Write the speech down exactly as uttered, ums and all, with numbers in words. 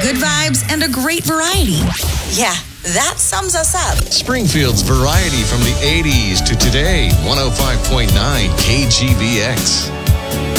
good vibes, and a great variety. Yeah, that sums us up. Springfield's variety from the eighties to today. one oh five point nine K G B X.